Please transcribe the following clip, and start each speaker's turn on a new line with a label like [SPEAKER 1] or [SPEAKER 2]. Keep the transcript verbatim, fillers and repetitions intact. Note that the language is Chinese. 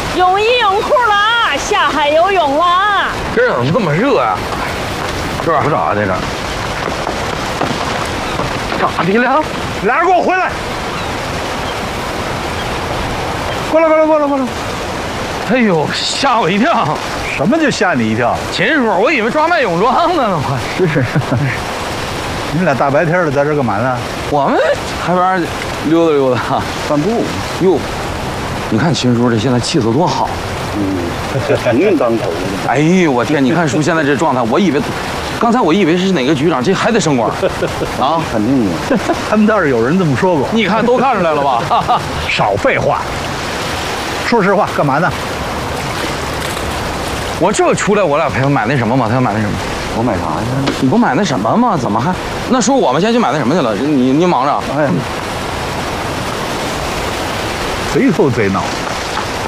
[SPEAKER 1] 泳衣泳裤了，下海游泳了。
[SPEAKER 2] 今儿怎么这么热呀？是吧？
[SPEAKER 3] 不咋的了。
[SPEAKER 2] 咋的了？
[SPEAKER 3] 俩人给我回来！过来，过来，过来，过来！
[SPEAKER 2] 哎呦，吓我一跳！
[SPEAKER 3] 什么就吓你一跳？
[SPEAKER 2] 秦叔，我以为抓卖泳装的呢，我。
[SPEAKER 3] 是。你们俩大白天的在这干嘛呢？
[SPEAKER 2] 我们海边溜达溜达，
[SPEAKER 3] 散步。
[SPEAKER 2] 哟，你看秦叔这现在气色多好。
[SPEAKER 3] 嗯，肯定当头的。
[SPEAKER 2] 哎呦，我天！你看叔现在这状态，我以为，刚才我以为是哪个局长，这还得升官啊？
[SPEAKER 3] 肯定的。他们倒是有人这么说过。
[SPEAKER 2] 你看都看出来了吧？
[SPEAKER 3] 少废话。说实话，干嘛呢？
[SPEAKER 2] 我这出来，我俩陪他买那什么嘛？他要买那什么？
[SPEAKER 3] 我买啥去？
[SPEAKER 2] 你不买那什么吗？怎么还？那叔，我们先去买那什么去了。你你忙着。
[SPEAKER 3] 哎，贼头贼脑。